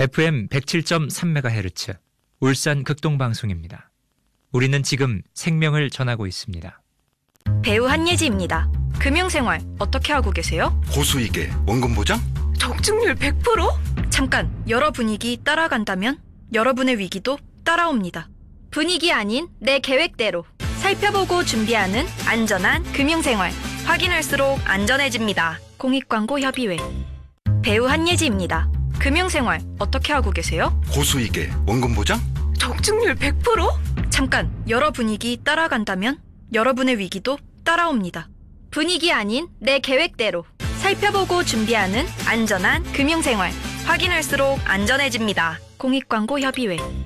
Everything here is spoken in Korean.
FM 107.3MHz 울산 극동방송입니다. 우리는 지금 생명을 전하고 있습니다. 배우 한예지입니다. 금융생활 어떻게 하고 계세요? 고수익에 원금 보장? 적중률 100%? 잠깐, 여러 분위기 따라간다면 여러분의 위기도 따라옵니다. 분위기 아닌 내 계획대로 살펴보고 준비하는 안전한 금융생활. 확인할수록 안전해집니다. 공익광고협의회. 배우 한예지입니다. 금융생활 어떻게 하고 계세요? 고수익에 원금 보장? 적중률 100%? 잠깐, 여러 분위기 따라간다면 여러분의 위기도 따라옵니다. 분위기 아닌 내 계획대로 살펴보고 준비하는 안전한 금융생활. 확인할수록 안전해집니다. 공익광고협의회.